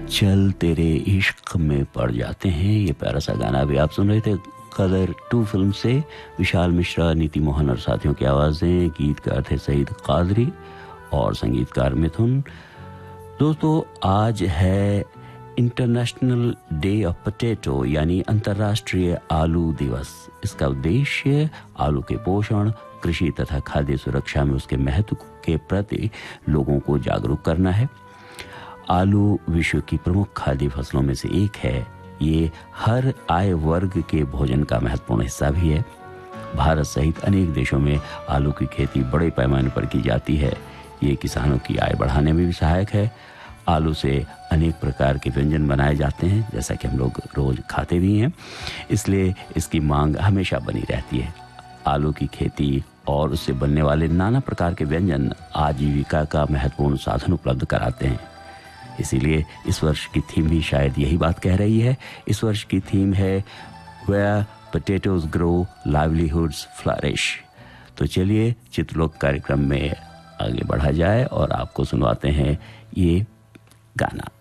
चल तेरे इश्क में पड़ जाते हैं। ये प्यारा सा गाना अभी आप सुन रहे थे कलर 2 फिल्म से। विशाल मिश्रा, नीति मोहन और साथियों की आवाज़ें। गीतकार थे सईद कादरी और संगीतकार मिथुन। दोस्तों, आज है इंटरनेशनल डे ऑफ पोटैटो यानी अंतर्राष्ट्रीय आलू दिवस। इसका उद्देश्य आलू के पोषण, कृषि तथा खाद्य सुरक्षा में उसके महत्व के प्रति लोगों को जागरूक करना है। आलू विश्व की प्रमुख खाद्य फसलों में से एक है। ये हर आय वर्ग के भोजन का महत्वपूर्ण हिस्सा भी है। भारत सहित अनेक देशों में आलू की खेती बड़े पैमाने पर की जाती है। ये किसानों की आय बढ़ाने में भी सहायक है। आलू से अनेक प्रकार के व्यंजन बनाए जाते हैं, जैसा कि हम लोग रोज खाते भी हैं, इसलिए इसकी मांग हमेशा बनी रहती है। आलू की खेती और उससे बनने वाले नाना प्रकार के व्यंजन आजीविका का महत्वपूर्ण साधन उपलब्ध कराते हैं। इसीलिए इस वर्ष की थीम भी शायद यही बात कह रही है। इस वर्ष की थीम है where potatoes grow livelihoods flourish. तो चलिए चित्रलोक कार्यक्रम में आगे बढ़ा जाए और आपको सुनवाते हैं ये गाना।